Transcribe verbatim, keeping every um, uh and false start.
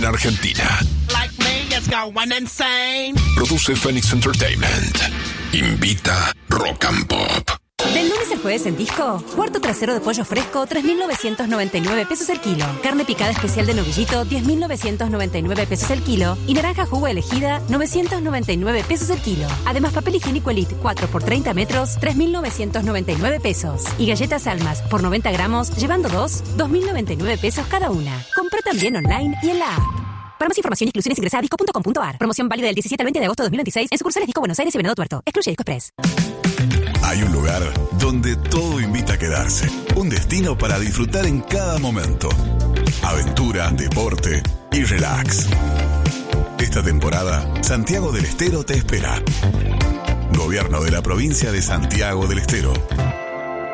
en Argentina. Like me, it's going insane. Produce Phoenix Entertainment. Invita Rock and Pop. Del lunes al jueves en Disco, cuarto trasero de pollo fresco, tres mil novecientos noventa y nueve pesos el kilo. Carne picada especial de novillito, diez mil novecientos noventa y nueve pesos el kilo. Y naranja jugo elegida, novecientos noventa y nueve pesos el kilo. Además, papel higiénico Elite cuatro por treinta metros, tres mil novecientos noventa y nueve pesos. Y galletas Almas por noventa gramos, llevando dos, dos mil noventa y nueve pesos cada una. Comprá también online y en la app. Para más información y exclusiones ingresa a disco punto com punto a r. Promoción válida del diecisiete al veinte de agosto de dos mil veintiséis en sucursales Disco Buenos Aires y Venado Tuerto. Excluye Disco Express. Hay un lugar donde todo invita a quedarse. Un destino para disfrutar en cada momento. Aventura, deporte y relax. Esta temporada, Santiago del Estero te espera. Gobierno de la provincia de Santiago del Estero.